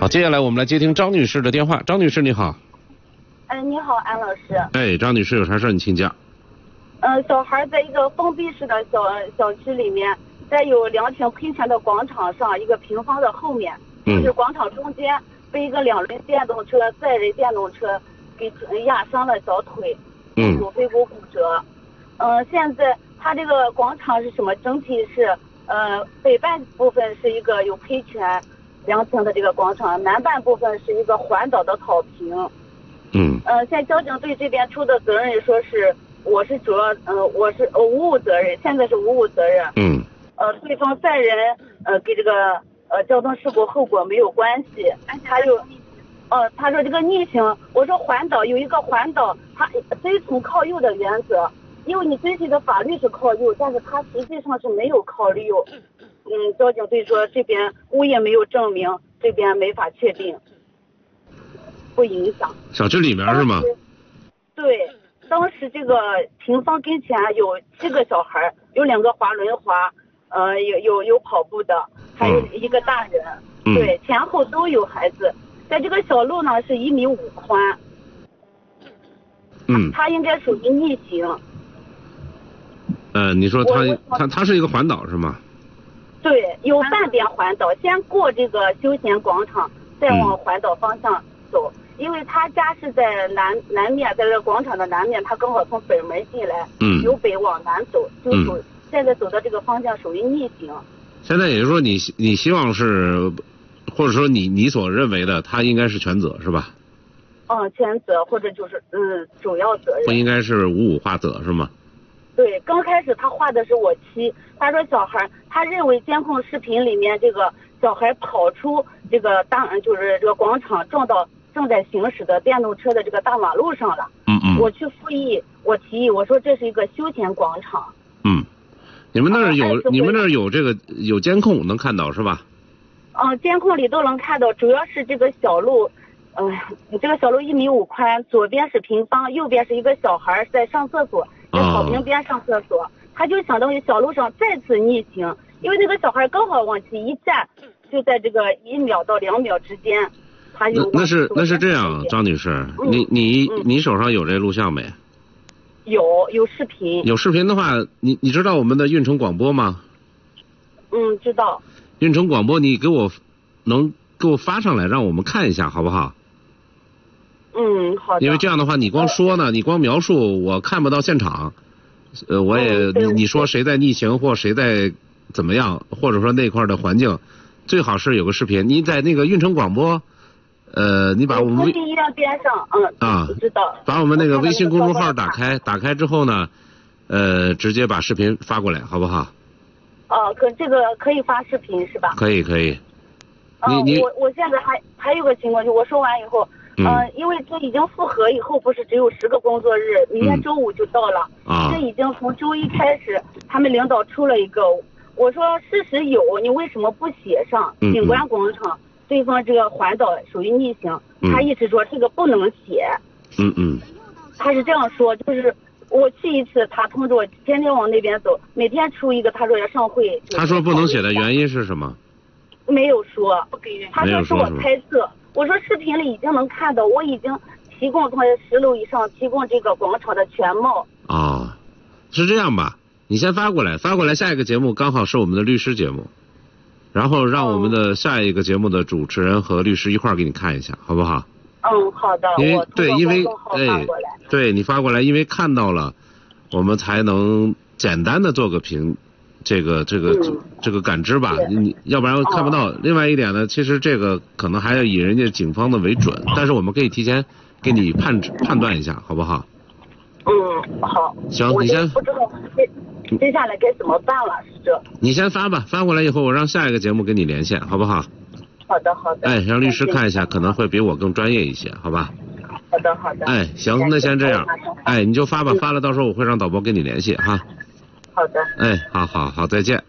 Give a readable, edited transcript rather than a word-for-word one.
好，接下来我们来接听张女士的电话。张女士你好。 你好，安老师。 张女士有啥事你请讲。 小孩在一个封闭式的小区里面，在有2停喷泉的广场上，一个平房的后面，就是广场中间被一个2轮电动车载人电动车给压伤了小腿，有背部骨折。现在它这个广场是什么？整体是北半部分是一个有喷泉2层的这个广场，南半部分是一个环岛的草坪。现在交警队这边出的责任说是我是主要我是无误责任，现在是无误责任。对方载人跟这个交通事故后果没有关系。他说这个逆行，我说环岛有一个环岛，他遵从靠右的原则，因为你遵循的法律是靠右，但是他实际上是没有靠右。交警队说这边物业没有证明，这边没法确定，不影响。 小区里面是吗？ 对，当时这个平房跟前有7个小孩，有2个滑轮滑，有跑步的，还有一个大人。对，前后都有孩子。在这个小路呢是1.5米宽。他应该属于逆行。 你说他是一个环岛是吗？ 对，有半边环岛，先过这个休闲广场，再往环岛方向走。因为他家是在南面，在这个广场的南面，他刚好从北门进来，由北往南走，现在走的这个方向属于逆行。 现在也就是说你希望是，或者说你所认为的，他应该是全责是吧？ 全责或者就是主要责任。 不应该是五五划责是吗？ 对，刚开始他画的是我妻，他说小孩，他认为监控视频里面这个小孩跑出这个就是这个广场，撞到正在行驶的电动车的这个大马路上了。我去复议，我提议，我说这是一个休闲广场。 你们那儿有这个有监控能看到是吧？ 监控里都能看到，主要是这个小路，这个小路1.5米宽，左边是平房，右边是一个小孩在上厕所，在草坪边上厕所，他就相当于小路上再次逆行，因为那个小孩刚好往前一站，就在这个1秒到2秒之间。 那是这样，张女士，你手上有这录像没？ 有视频。有视频的话，你知道我们的运城广播吗？ 知道。 运城广播，你能给我发上来，让我们看一下，好不好？ 好的。 因为这样的话，你光说呢，你光描述，我看不到现场。我也你说谁在逆行或谁在怎么样，或者说那块的环境，最好是有个视频。你在那个运城广播。你把我们医院边上，知道。 把我们那个微信公众号打开之后呢，直接把视频发过来，好不好？ 这个可以发视频是吧？ 可以。 我现在还有个情况，就我说完以后，因为这已经复核以后，不是只有10个工作日，明天周5就到了。这已经从周1开始，他们领导出了一个，我说事实有，你为什么不写上景观广场？对方这个环岛属于逆行，他一直说这个不能写。他是这样说，就是我去一次，他通知我天天往那边走，每天出一个，他说要上会。 他说不能写的原因是什么？ 没有说，他说是我猜测。我说视频里已经能看到，我已经提供他10楼以上提供这个广场的全貌。 是这样吧？你先发过来，下一个节目刚好是我们的律师节目。然后让我们的下一个节目的主持人和律师一块儿给你看一下，好不好？ 好的。 因为对你发过来，因为看到了，我们才能简单的做个这个感知吧。你要不然看不到。另外一点呢，其实这个可能还要以人家警方的为准，但是我们可以提前给你判断一下，好不好？ 好。 行，你先。 不知道接下来该怎么办了，是这。你先发吧，发过来以后，我让下一个节目跟你连线，好不好？ 好的。 让律师看一下，可能会比我更专业一些，好吧？ 好的。 行，那先这样。你就发吧，发了到时候我会让导播跟你联系哈。 好的。 好，再见。